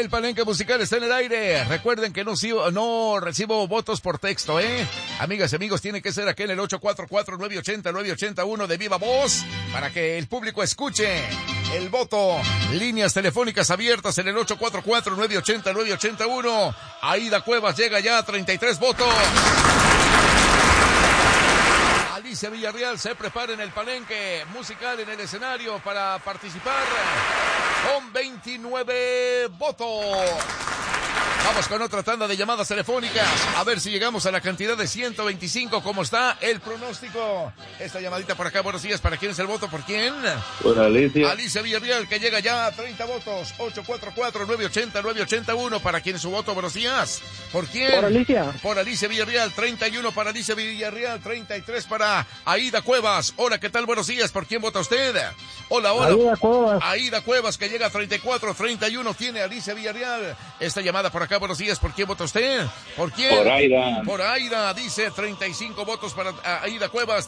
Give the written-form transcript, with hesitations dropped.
El Palenque Musical está en el aire. Recuerden que no recibo votos por texto, Amigas y amigos, tiene que ser aquí en el 844-980-981 de viva voz para que el público escuche el voto. Líneas telefónicas abiertas en el 844-980-981. Aida Cuevas llega ya a 33 votos. Alicia Villarreal se prepara en el Palenque Musical en el escenario para participar con 29 votos. Vamos con otra tanda de llamadas telefónicas. A ver si llegamos a la cantidad de 125. ¿Cómo está el pronóstico? Esta llamadita por acá. Buenos días. ¿Para quién es el voto? ¿Por quién? Por Alicia. Alicia Villarreal, que llega ya a 30 votos. 844-980-981. ¿Para quién es su voto? Buenos días. ¿Por quién? Por Alicia. Por Alicia Villarreal. 31 para Alicia Villarreal. 33 para Aida Cuevas. Hola, ¿qué tal? Buenos días. ¿Por quién vota usted? Hola, hola. Aida Cuevas. Aida Cuevas, que llega a 34. 31 tiene Alicia Villarreal. Esta llamada por acá. Buenos días. ¿Por quién vota usted? ¿Por quién? Por Aida. Por Aida. Dice 35 votos para Aida Cuevas.